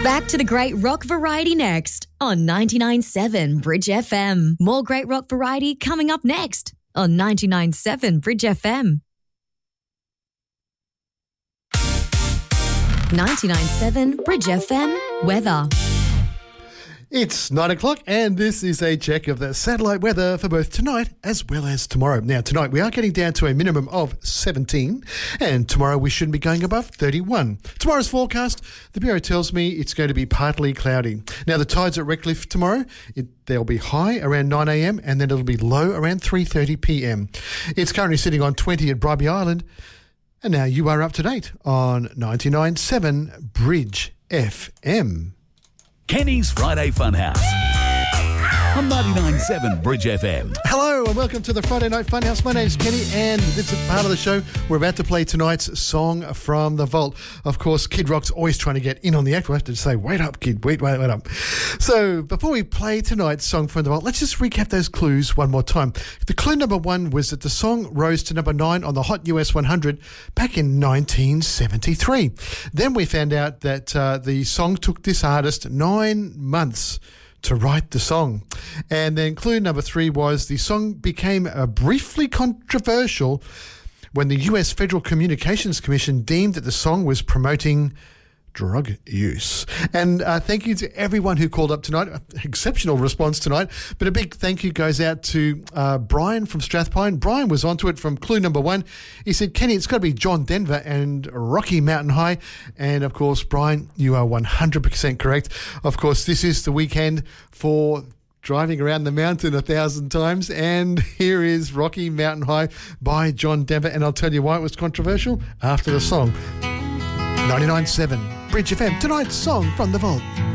Back to the great rock variety next on 99.7 Bridge FM. More great rock variety coming up next on 99.7 Bridge FM. 99.7 Bridge FM weather. It's 9 o'clock and this is a check of the satellite weather for both tonight as well as tomorrow. Now, tonight we are getting down to a minimum of 17 and tomorrow we shouldn't be going above 31. Tomorrow's forecast, the Bureau tells me it's going to be partly cloudy. Now, the tides at Redcliffe tomorrow, they'll be high around 9 a.m. and then it'll be low around 3:30 p.m. It's currently sitting on 20 at Bribie Island. And now you are up to date on 99.7 Bridge FM. Kenny's Friday Funhouse on 99.7 Bridge FM. Hello and welcome to the Friday Night Funhouse. My name's Kenny and this is part of the show. We're about to play tonight's Song from the Vault. Of course, Kid Rock's always trying to get in on the act. We have to say, wait up, kid, wait up. So before we play tonight's Song from the Vault, let's just recap those clues one more time. The clue number one was that the song rose to number 9 on the Hot US 100 back in 1973. Then we found out that the song took this artist 9 months to write the song. And then clue number 3 was the song became briefly controversial when the US Federal Communications Commission deemed that the song was promoting drug use. And thank you to everyone who called up tonight. Exceptional response tonight. But a big thank you goes out to Brian from Strathpine. Brian was onto it from clue number 1. He said, Kenny, it's got to be John Denver and Rocky Mountain High. And of course, Brian, you are 100% correct. Of course, this is the weekend for driving around the mountain 1,000 times. And here is Rocky Mountain High by John Denver. And I'll tell you why it was controversial after the song. 99.7 Bridge FM, tonight's Song from the Vault.